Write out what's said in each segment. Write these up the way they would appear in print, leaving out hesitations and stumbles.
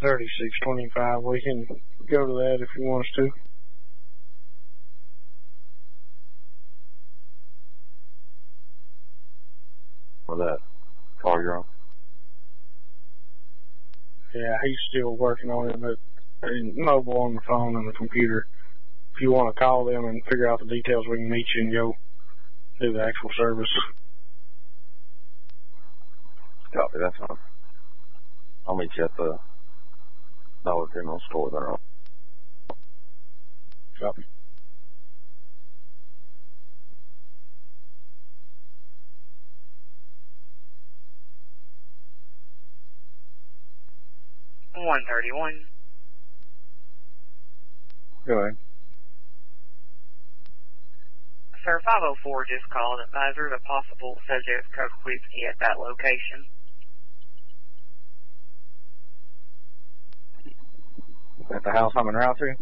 3625. We can go to that if you want us to. For that call you're on? Yeah, he's still working on it, but mobile on the phone and the computer. If you want to call them and figure out the details, we can meet you and go do the actual service. Copy, that's fine. I'll meet you at the Dollar General store there. Copy. $131. Go ahead. Sir, 504 just called. Advisor, the possible subject Coke whiskey at that location. At the house I'm en route to?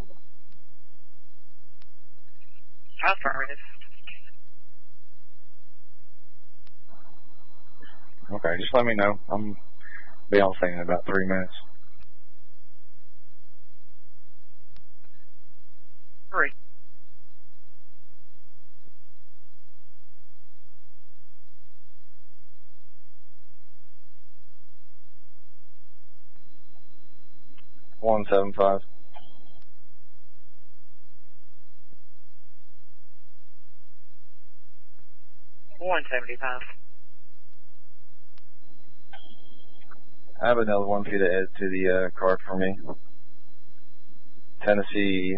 Affirmative. Okay, just let me know. I'm be on scene in about 3 minutes. 3. $175. $175. I have another one for you to add to the card for me. Tennessee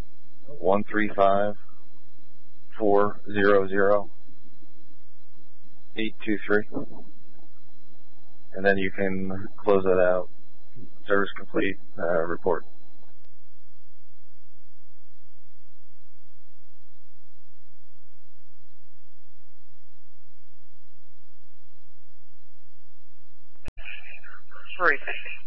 135400-823. And then you can close that out. Service complete, report. Thanks.